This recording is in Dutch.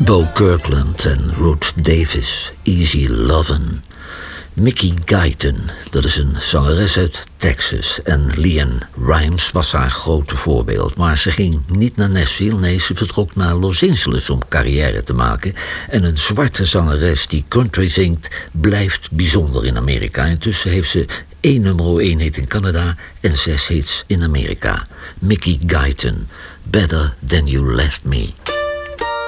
Bo Kirkland en Ruth Davis, Easy Lovin'. Mickey Guyton, dat is een zangeres uit Texas. En LeAnn Rimes was haar grote voorbeeld. Maar ze ging niet naar Nashville, nee, ze vertrok naar Los Angeles om carrière te maken. En een zwarte zangeres die country zingt blijft bijzonder in Amerika. Intussen heeft ze 1 nummer 1 hit in Canada en 6 hits in Amerika. Mickey Guyton, Better Than You Left Me.